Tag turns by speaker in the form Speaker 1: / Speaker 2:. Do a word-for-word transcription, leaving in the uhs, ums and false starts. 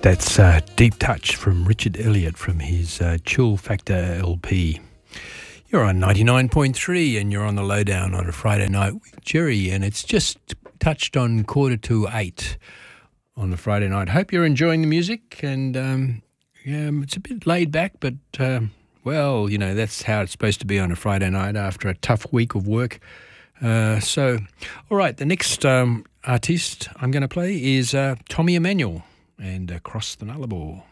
Speaker 1: That's uh, Deep Touch from Richard Elliott from his uh, Chill Factor L P. You're on ninety-nine point three and you're on the lowdown on a Friday night with Jerry, and it's just touched on quarter to eight on the Friday night. Hope you're enjoying the music, and um, yeah, it's a bit laid back, but um, well, you know, that's how it's supposed to be on a Friday night after a tough week of work. Uh, so, all right, the next um, artist I'm going to play is uh, Tommy Emmanuel and Across the Nullarbor.